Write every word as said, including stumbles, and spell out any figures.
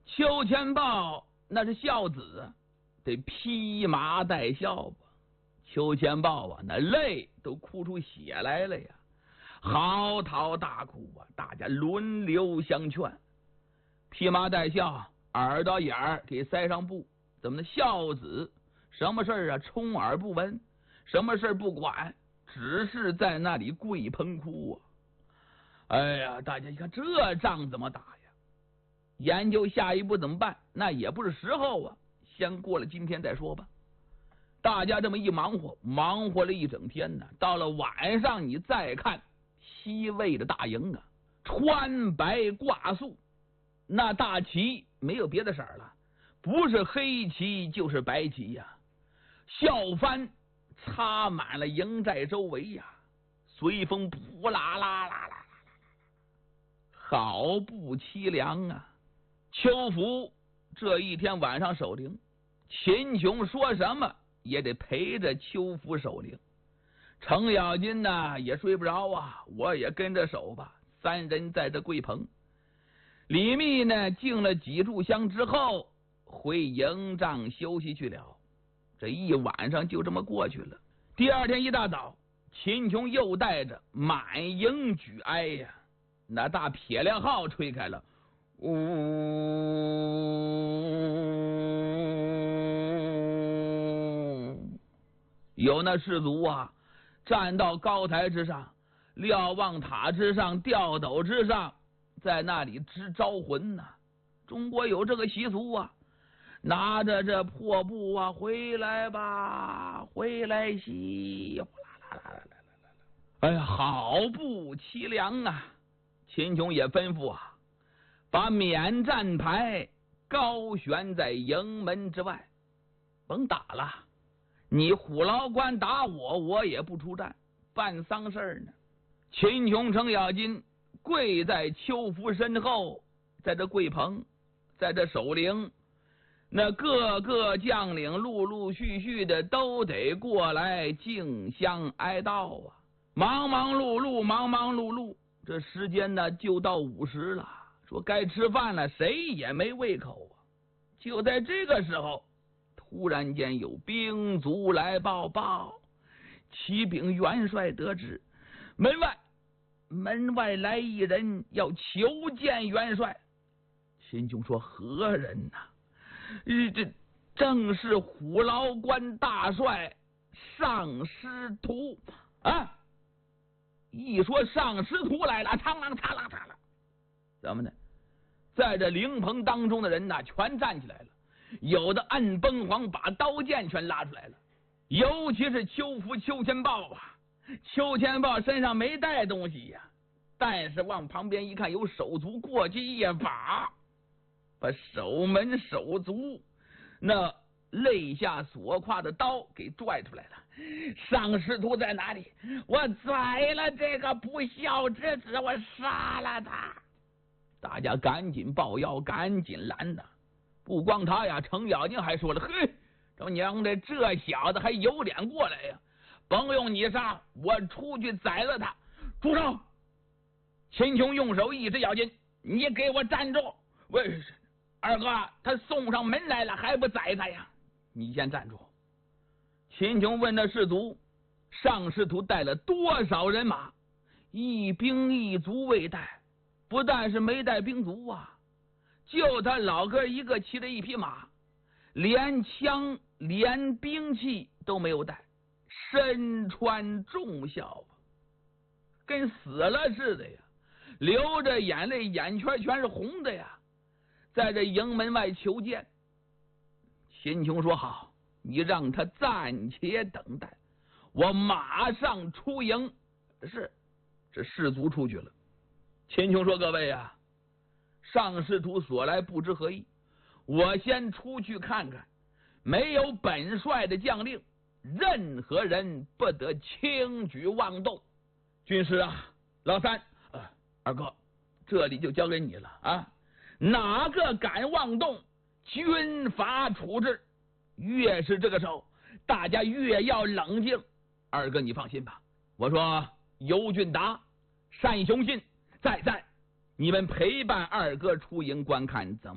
邱钱豹那是孝子啊，得披麻戴孝吧。邱钱豹啊，那泪都哭出血来了呀，嚎啕大哭啊！大家轮流相劝，披麻戴孝，耳朵眼儿给塞上布。怎么的？孝子什么事儿啊，充耳不闻，什么事儿不管，只是在那里跪盆哭啊！哎呀，大家一看这仗怎么打呀？研究下一步怎么办？那也不是时候啊，先过了今天再说吧。大家这么一忙活，忙活了一整天呢。到了晚上，你再看西魏的大营啊，穿白挂素，那大旗没有别的色了，不是黑旗就是白旗呀、啊，校幡插满了营寨周围呀、啊，随风扑啦啦啦啦啦，好不凄凉啊！邱福这一天晚上守灵，秦琼说什么也得陪着邱福守灵。程咬金呢也睡不着啊，我也跟着守吧。三人在这跪棚，李密呢敬了几炷香之后，回营帐休息去了。这一晚上就这么过去了。第二天一大早，秦琼又带着满营举哀呀，那大撇亮号吹开了。呜、哦，有那士卒啊，站到高台之上、瞭望塔之上、吊斗之上，在那里直招魂呐、啊。中国有这个习俗啊，拿着这破布啊，回来吧，回来兮，哎呀，好不凄凉啊！秦琼也吩咐啊，把免战牌高悬在营门之外，甭打了，你虎牢关打我，我也不出战，办丧事呢。秦琼、程咬金跪在邱福身后，在这跪棚，在这守灵，那各个将领陆陆续续的都得过来敬香哀悼啊，忙忙碌碌，忙忙碌碌，这时间呢就到午时了。说该吃饭了，谁也没胃口啊！就在这个时候，突然间有兵卒来报报，启禀元帅得知，门外门外来一人，要求见元帅。秦琼说：“何人呐、啊？这正是虎牢关大帅尚师徒啊！”一说尚师徒来了，苍啷苍啷苍啷，怎么呢？在这灵棚当中的人呐，全站起来了，有的按崩簧把刀剑全拉出来了，尤其是邱福、邱钱豹啊。邱钱豹身上没带东西呀、啊，但是往旁边一看，有手足过去一把，把守门手足那肋下所挎的刀给拽出来了。尚师徒在哪里？我宰了这个不孝之子，我杀了他！大家赶紧抱腰，赶紧拦呐！不光他呀，程咬金还说了：“嘿，这娘的，这小子还有脸过来呀！甭用你杀，我出去宰了他！”住手！秦琼用手一指咬金：“你给我站住！喂，二哥，他送上门来了，还不宰他呀？你先站住！”秦琼问那士卒：“尚师徒带了多少人马？”一兵一卒未带。不但是没带兵卒啊，就他老哥一个骑着一匹马，连枪连兵器都没有带，身穿重孝啊，跟死了似的呀，流着眼泪，眼圈全是红的呀，在这营门外求见。秦琼说：“好，你让他暂且等待，我马上出营。”是，这士卒出去了。秦琼说：“各位啊，尚师徒所来不知何意，我先出去看看，没有本帅的将令，任何人不得轻举妄动。军师啊，老三、呃、二哥，这里就交给你了啊！哪个敢妄动，军法处置。越是这个时候，大家越要冷静。二哥你放心吧，我说尤俊达、单雄信在在，你们陪伴二哥出营观看怎么